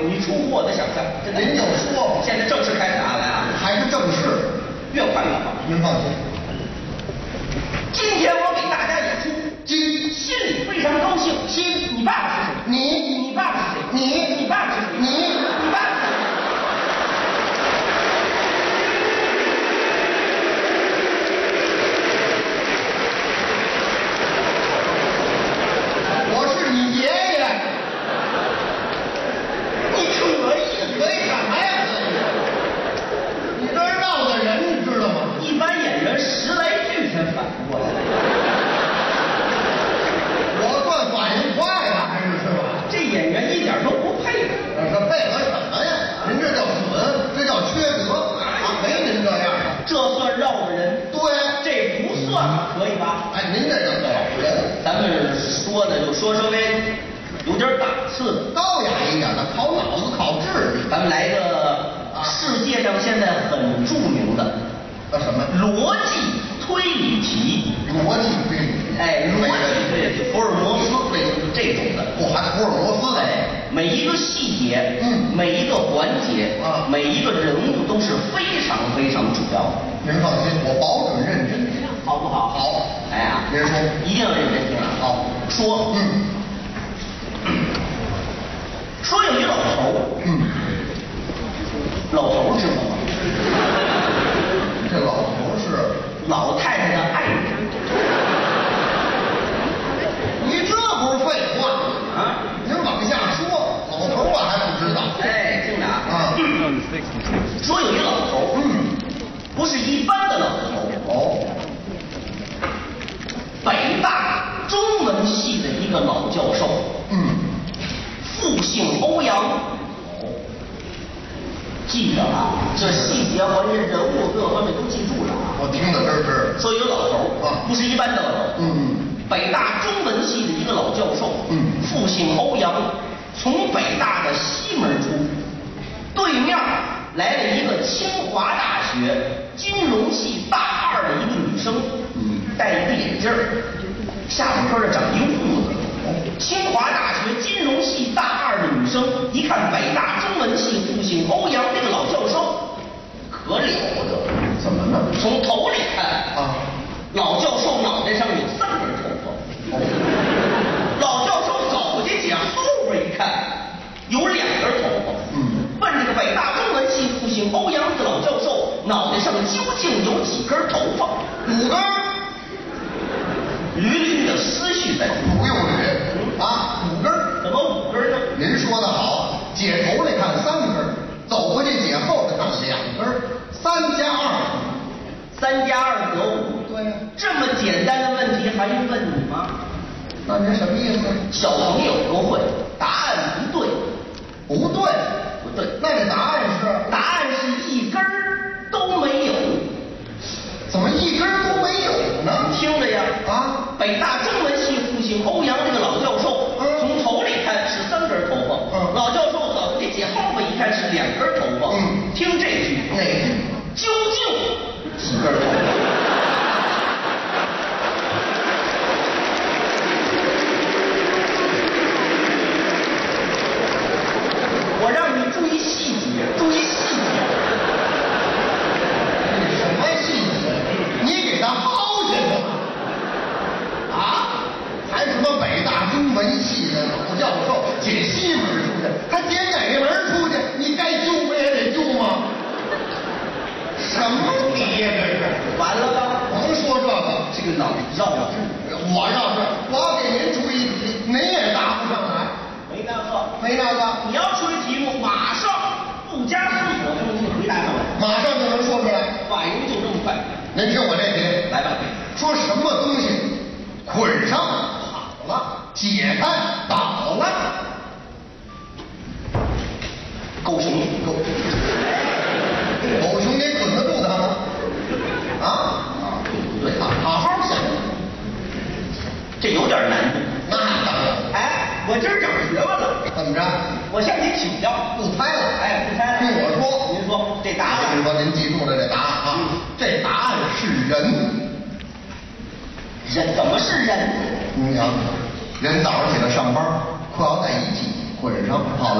你出乎我的想象。 您就说， 现在正式开始啊，来啊， 还是正式， 越快越好。 您放心。 今天我给大家演出，心里非常高兴。你爸爸是谁？你爸爸是谁？你爸爸是谁？你爸爸是谁？ 我是你爷爷。 你可以什么呀？你这绕的人，你知道吗？ 一般演员10来句才反应过来。 我算反应快了，还是吧？ 这演员一点都不配合。 这配合什么呀？您这叫损，这叫缺德啊！没您这样的。 这算绕的人？ 对， 这不算，可以吧？ 哎，您这叫好人。 咱们说呢，就说稍微有点档次的， 高雅一点的，考脑子，考智力。 咱们来个世界上现在很著名的什么逻辑推理题？ 逻辑推理？ 哎，逻辑推理，福尔摩斯类似这种的。 我还福尔摩斯呢。 哎，每一个细节，每一个环节啊， 每一个人物都是非常非常主要的。 您放心，我保准认真， 好不好？ 好。 哎呀， 您说， 一定要认真听啊！ 好， 说，说有一老头，老头知道吗？ 这老头是老太太的爱人。 你这不是废话啊？ 您往下说，老头我还不知道。 哎，听着啊，说有一老头，不是一般的老头，北大中文系的一个老教授，复姓欧阳。记着啊，这细节环节、人物各方面都记住了啊。 我听得真是。 说有老头不是一般的老头，北大中文系的一个老教授，复姓欧阳，从北大的西门出，对面来了一个清华大学金融系大2的一个女生，戴一个眼镜，下巴颏长一胡子。清华大学金融系大2的女生一看北大中文系复姓欧阳这个老教授，可了得。 怎么呢？ 从头里看啊， 老教授脑袋上有3根头发。老教授走进去后边一看，有2根头发。问这个北大中文系复姓欧阳这个老教授脑袋上究竟有几根头发？5根。屡屡的思绪在不用捋啊，5根。 怎么5根呢？ 您说的好，解头来看3根，走过去解后来看2根，3加2，3 加2得5。 对呀。 这么简单的问题还用问你吗？ 那您什么意思？ 小朋友都会，答案不对。 不对。那这答案是1根都没有。 怎么1根都没有呢？ 听着呀，北大中文系复姓欧阳这个老教授，从头里看是3根头发，老教授走进去后边一看是2根头发。听这句， 哪句？ 究竟几根头发？我让你注意细节，注意细节。 什么细节？你给他薅下去啊？还什么北大中文系的老教授解西门出去，他解哪门出去？你该揪不也得揪吗？什么题呀这是？ 完了吧？ 甭说这个， 这个脑子绕着。 我要是我给您出一题，您也答不上来。 没那个， 没那个。 你要出一题目，马上不加思索就能给你回答上来， 马上就能说出来， 反应就这么快。 您听我这题， 来吧。 说什么东西捆上好了，解开倒了？ 狗熊， 狗熊你捆得住它吗？对，好好想， 这有点难度。 那当然。 哎，我今儿长学问了。 怎么着？ 我向您请教。 不猜了。 哎，不猜了。 听我说， 您说这答案。 您说您记住了这答案啊？这答案是人。 人怎么是人？ 你想，人早上起来上班，裤腰带一系，捆上，好了。